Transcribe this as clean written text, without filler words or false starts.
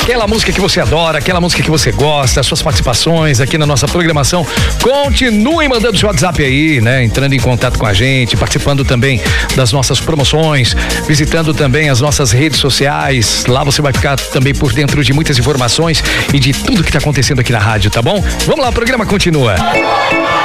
aquela música que você adora, aquela música que você gosta, suas participações aqui na nossa programação. Continuem mandando seu WhatsApp aí, né? Entrando em contato com a gente, participando também das nossas promoções, visitando também as nossas redes sociais. Lá você vai ficar também por dentro de muitas informações e de tudo que está acontecendo aqui na rádio, tá bom? Vamos lá, o programa continua.